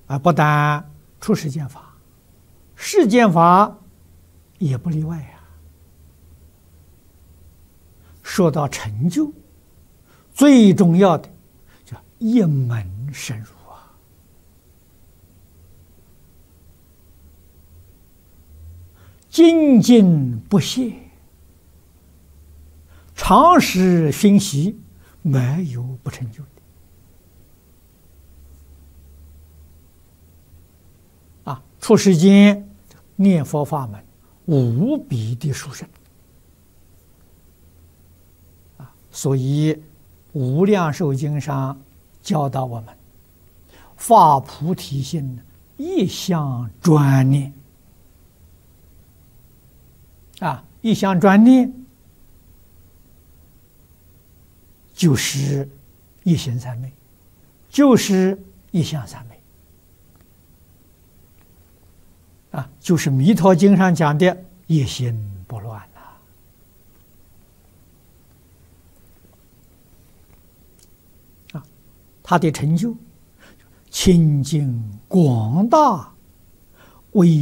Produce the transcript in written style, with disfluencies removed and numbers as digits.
不但出世间法，世间法也不例外呀。说到成就，最重要的叫一门深入啊，精进不懈，常时熏习，没有不成就的。出世间念佛法门无比的殊胜所以《无量寿经》上教导我们发菩提心，一向专念一向专念就是一心三昧，就是一向三昧就是《弥陀经》上讲的一心不乱他的成就清净广大，为